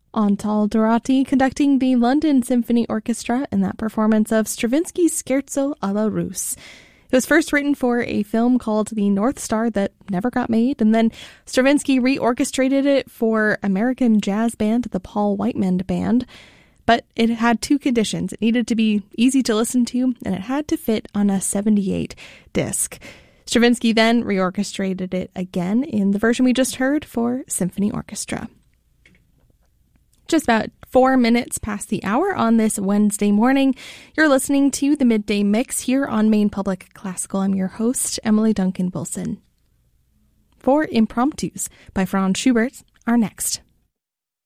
Antal Dorati conducting the London Symphony Orchestra in that performance of Stravinsky's Scherzo alla Russe. It was first written for a film called The North Star that never got made, and then Stravinsky reorchestrated it for American jazz band, the Paul Whiteman Band. But it had two conditions. It needed to be easy to listen to, and it had to fit on a 78 disc. Stravinsky then reorchestrated it again in the version we just heard for symphony orchestra. Just about 4 minutes past the hour on this Wednesday morning. You're listening to the Midday Mix here on Maine Public Classical. I'm your host, Emily Duncan Wilson. 4 Impromptus by Franz Schubert are next.